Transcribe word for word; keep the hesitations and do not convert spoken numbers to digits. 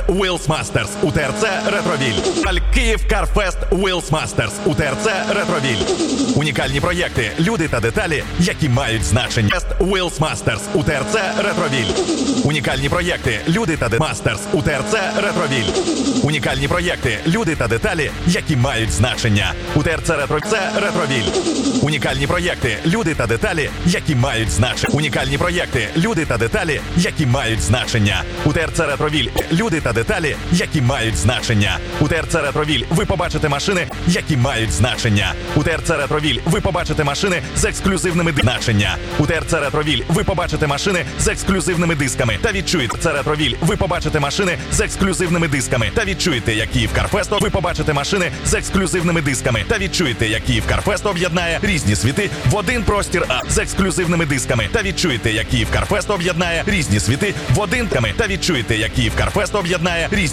Wheels Masters у ТРЦ Ретровіль. Київ Карфест Wheels Masters у ТРЦ Ретровіль. Унікальні проєкти, люди та деталі, які мають значення. Wheels Masters у ТРЦ Ретровіль. Унікальні проєкти, люди та деталі. Masters у ТРЦ Ретровіль. Унікальні проєкти, люди та деталі, які мають значення. У ТРЦ Ретро... Це Ретровіль. Унікальні проєкти, люди та деталі, які мають значення. Унікальні проєкти, люди та деталі, які мають значення. У ТРЦ Ретровіль. Люди та деталі, які мають значення. У ТРЦ Ретровіль ви побачите машини, які мають значення. У ТРЦ Ретровіль ви побачите машини з ексклюзивними значення. У ТРЦ Ретровіль ви побачите машини з ексклюзивними дисками та відчуєте. Це Ретровіль ви побачите машини з ексклюзивними дисками та відчуєте, як Київ Карфест. Ви побачите машини з ексклюзивними дисками та відчуєте, як Київ Карфест об'єднає різні світи в один простір а з ексклюзивними дисками та відчуєте, як Київ Карфест об'єднає різні світи в один ками та відчуєте, як Київ Карфест об'єднає різні